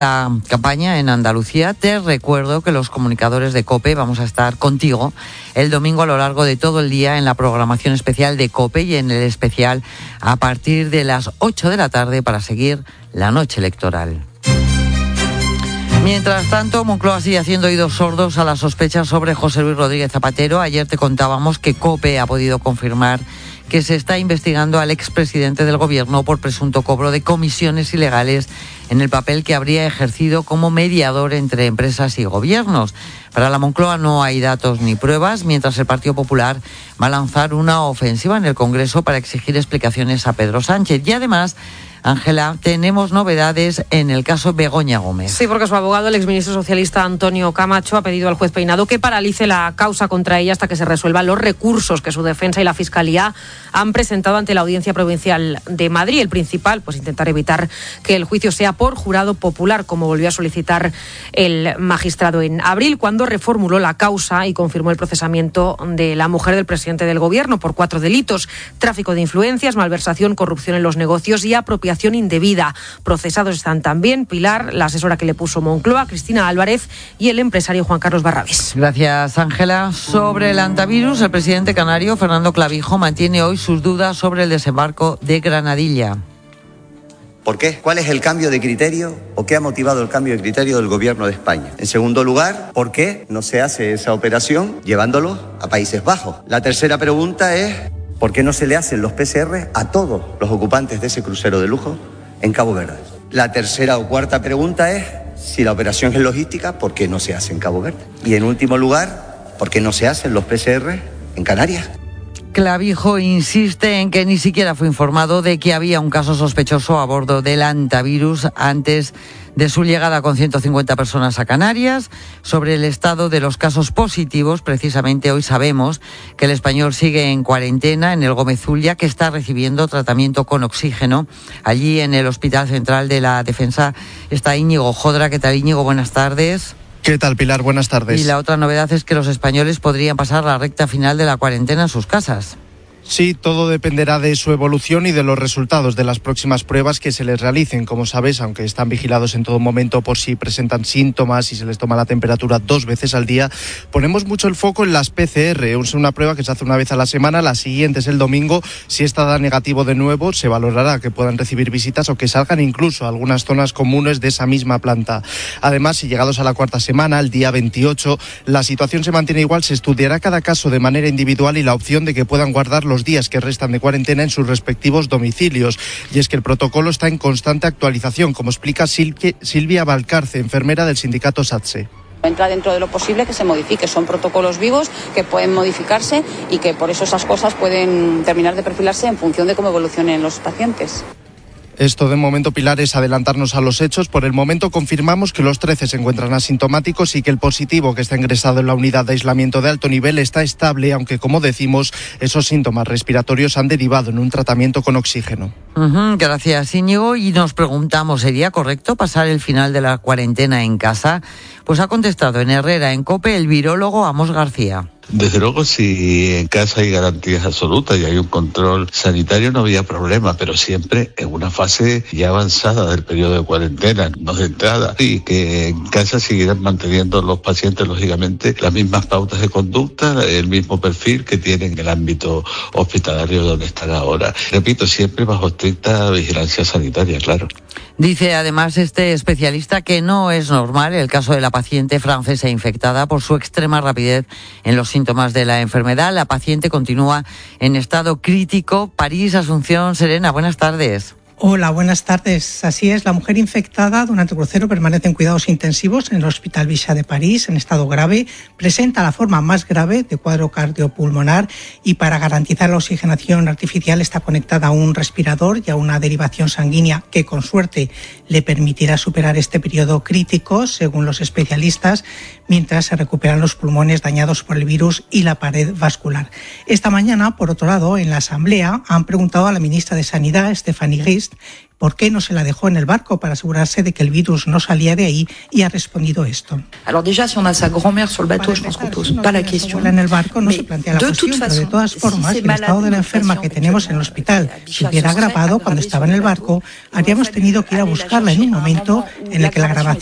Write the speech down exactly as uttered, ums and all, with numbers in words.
La campaña en Andalucía. Te recuerdo que los comunicadores de COPE vamos a estar contigo el domingo a lo largo de todo el día en la programación especial de COPE y en el especial a partir de las ocho de la tarde para seguir la noche electoral. Mientras tanto, Moncloa sigue haciendo oídos sordos a las sospechas sobre José Luis Rodríguez Zapatero. Ayer te contábamos que COPE ha podido confirmar que se está investigando al expresidente del Gobierno por presunto cobro de comisiones ilegales en el papel que habría ejercido como mediador entre empresas y gobiernos. Para la Moncloa no hay datos ni pruebas, mientras el Partido Popular va a lanzar una ofensiva en el Congreso para exigir explicaciones a Pedro Sánchez. Y además, Ángela, tenemos novedades en el caso Begoña Gómez. Sí, porque su abogado, el exministro socialista Antonio Camacho, ha pedido al juez Peinado que paralice la causa contra ella hasta que se resuelvan los recursos que su defensa y la Fiscalía han presentado ante la Audiencia Provincial de Madrid. El principal, pues intentar evitar que el juicio sea por jurado popular, como volvió a solicitar el magistrado en abril, cuando reformuló la causa y confirmó el procesamiento de la mujer del presidente del Gobierno por cuatro delitos: tráfico de influencias, malversación, corrupción en los negocios y apropiación indebida. Procesados están también Pilar, la asesora que le puso Moncloa, Cristina Álvarez, y el empresario Juan Carlos Barrabés. Gracias, Ángela. Sobre el antivirus, el presidente canario, Fernando Clavijo, mantiene hoy sus dudas sobre el desembarco de Granadilla. ¿Por qué? ¿Cuál es el cambio de criterio o qué ha motivado el cambio de criterio del Gobierno de España? En segundo lugar, ¿por qué no se hace esa operación llevándolo a Países Bajos? La tercera pregunta es: ¿por qué no se le hacen los P C R a todos los ocupantes de ese crucero de lujo en Cabo Verde? La tercera o cuarta pregunta es: si la operación es logística, ¿por qué no se hace en Cabo Verde? Y en último lugar, ¿por qué no se hacen los P C R en Canarias? Clavijo insiste en que ni siquiera fue informado de que había un caso sospechoso a bordo del antivirus antes de su llegada con ciento cincuenta personas a Canarias. Sobre el estado de los casos positivos, precisamente hoy sabemos que el español sigue en cuarentena en el Gómez Zulia, que está recibiendo tratamiento con oxígeno. Allí en el Hospital Central de la Defensa está Íñigo Jodra. ¿Qué tal, Íñigo? Buenas tardes. ¿Qué tal, Pilar? Buenas tardes. Y la otra novedad es que los españoles podrían pasar la recta final de la cuarentena en sus casas. Sí, todo dependerá de su evolución y de los resultados de las próximas pruebas que se les realicen. Como sabes, aunque están vigilados en todo momento por si presentan síntomas y se les toma la temperatura dos veces al día, ponemos mucho el foco en las P C R. Es una prueba que se hace una vez a la semana, la siguiente es el domingo. Si esta da negativo de nuevo, se valorará que puedan recibir visitas o que salgan incluso a algunas zonas comunes de esa misma planta. Además, si llegados a la cuarta semana, el día veintiocho, la situación se mantiene igual, se estudiará cada caso de manera individual y la opción de que puedan guardar los días que restan de cuarentena en sus respectivos domicilios. Y es que el protocolo está en constante actualización, como explica Silvia Valcarce, enfermera del sindicato SATSE. Entra dentro de lo posible que se modifique, son protocolos vivos que pueden modificarse y que por eso esas cosas pueden terminar de perfilarse en función de cómo evolucionen los pacientes. Esto de momento, Pilar, es adelantarnos a los hechos. Por el momento confirmamos que los trece se encuentran asintomáticos y que el positivo que está ingresado en la unidad de aislamiento de alto nivel está estable, aunque, como decimos, esos síntomas respiratorios han derivado en un tratamiento con oxígeno. Uh-huh, gracias, Íñigo. Y nos preguntamos, ¿sería correcto pasar el final de la cuarentena en casa? Pues ha contestado en Herrera, en COPE, el virólogo Amos García. Desde luego, si en casa hay garantías absolutas y hay un control sanitario, no había problema, pero siempre en una fase ya avanzada del periodo de cuarentena, no de entrada, y que en casa siguieran manteniendo los pacientes, lógicamente, las mismas pautas de conducta, el mismo perfil que tienen en el ámbito hospitalario donde están ahora. Repito, siempre bajo estricta vigilancia sanitaria, claro. Dice además este especialista que no es normal el caso de la paciente francesa infectada por su extrema rapidez en los síntomas de la enfermedad. La paciente continúa en estado crítico. París, Asunción, Serena, buenas tardes. Hola, buenas tardes. Así es, la mujer infectada durante el crucero permanece en cuidados intensivos en el Hospital Bichat de París en estado grave. Presenta la forma más grave de cuadro cardiopulmonar y para garantizar la oxigenación artificial está conectada a un respirador y a una derivación sanguínea que con suerte le permitirá superar este periodo crítico, según los especialistas, mientras se recuperan los pulmones dañados por el virus y la pared vascular. Esta mañana, por otro lado, en la Asamblea han preguntado a la ministra de Sanidad, Stephanie Gist, test. ¿Por qué no se la dejó en el barco para asegurarse de que el virus no salía de ahí? Y ha respondido esto. Alors déjà, si on a sa grand-mère sur le bateau, je pense qu'on pose pas la question. En el barco no se plantea la cuestión, pero de todas formas, el estado de la enferma que tenemos en el hospital, si hubiera agravado cuando estaba en el barco, habríamos tenido que ir a buscarla en un momento en el que la grabación